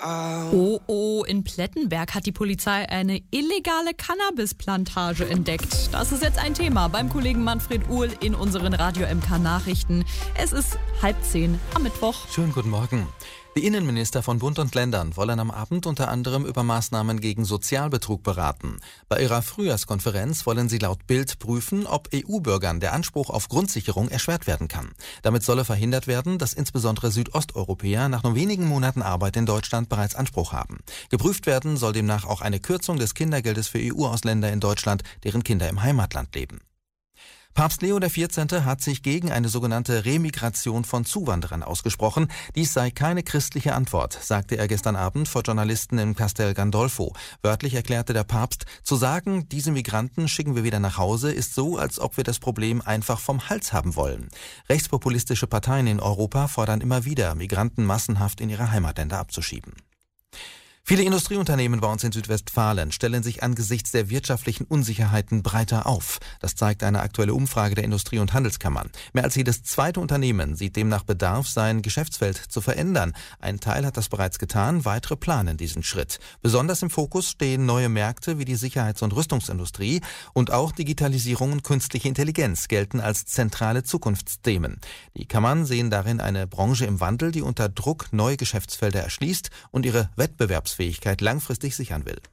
Oh, in Plettenberg hat die Polizei eine illegale Cannabisplantage entdeckt. Das ist jetzt ein Thema beim Kollegen Manfred Uhl in unseren Radio MK Nachrichten. Es ist 9:30 am Mittwoch. Schönen guten Morgen. Die Innenminister von Bund und Ländern wollen am Abend unter anderem über Maßnahmen gegen Sozialbetrug beraten. Bei ihrer Frühjahrskonferenz wollen sie laut Bild prüfen, ob EU-Bürgern der Anspruch auf Grundsicherung erschwert werden kann. Damit solle verhindert werden, dass insbesondere Südosteuropäer nach nur wenigen Monaten Arbeit in Deutschland bereits Anspruch haben. Geprüft werden soll demnach auch eine Kürzung des Kindergeldes für EU-Ausländer in Deutschland, deren Kinder im Heimatland leben. Papst Leo XIV. Hat sich gegen eine sogenannte Remigration von Zuwanderern ausgesprochen. Dies sei keine christliche Antwort, sagte er gestern Abend vor Journalisten in Castel Gandolfo. Wörtlich erklärte der Papst, zu sagen, diese Migranten schicken wir wieder nach Hause, ist so, als ob wir das Problem einfach vom Hals haben wollen. Rechtspopulistische Parteien in Europa fordern immer wieder, Migranten massenhaft in ihre Heimatländer abzuschieben. Viele Industrieunternehmen bei uns in Südwestfalen stellen sich angesichts der wirtschaftlichen Unsicherheiten breiter auf. Das zeigt eine aktuelle Umfrage der Industrie- und Handelskammern. Mehr als jedes zweite Unternehmen sieht demnach Bedarf, sein Geschäftsfeld zu verändern. Ein Teil hat das bereits getan, weitere planen diesen Schritt. Besonders im Fokus stehen neue Märkte wie die Sicherheits- und Rüstungsindustrie und auch Digitalisierung und künstliche Intelligenz gelten als zentrale Zukunftsthemen. Die Kammern sehen darin eine Branche im Wandel, die unter Druck neue Geschäftsfelder erschließt und ihre Wettbewerbsfähigkeit langfristig sichern will.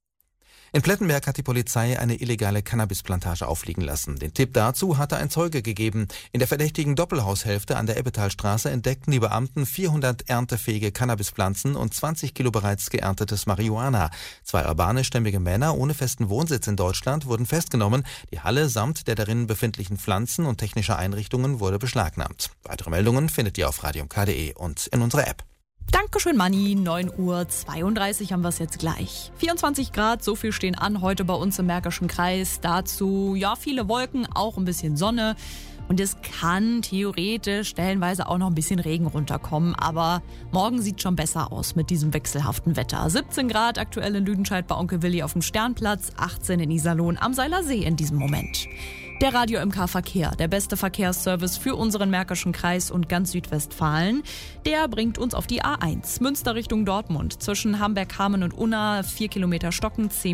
In Plettenberg hat die Polizei eine illegale Cannabisplantage aufliegen lassen. Den Tipp dazu hatte ein Zeuge gegeben. In der verdächtigen Doppelhaushälfte an der Ebbethalstraße entdeckten die Beamten 400 erntefähige Cannabispflanzen und 20 Kilo bereits geerntetes Marihuana. 2 albanischstämmige Männer ohne festen Wohnsitz in Deutschland wurden festgenommen. Die Halle samt der darin befindlichen Pflanzen und technischer Einrichtungen wurde beschlagnahmt. Weitere Meldungen findet ihr auf radiomk.de und in unserer App. Dankeschön, Manni. 9:32 Uhr haben wir es jetzt gleich. 24 Grad, so viel stehen an heute bei uns im Märkischen Kreis. Dazu, viele Wolken, auch ein bisschen Sonne. Und es kann theoretisch stellenweise auch noch ein bisschen Regen runterkommen. Aber morgen sieht schon besser aus mit diesem wechselhaften Wetter. 17 Grad aktuell in Lüdenscheid bei Onkel Willi auf dem Sternplatz, 18 in Iserlohn am Seiler See in diesem Moment. Der Radio MK Verkehr, der beste Verkehrsservice für unseren Märkischen Kreis und ganz Südwestfalen, der bringt uns auf die A1. Münster Richtung Dortmund zwischen Hamberg-Hameln und Unna, 4 Kilometer Stocken, 10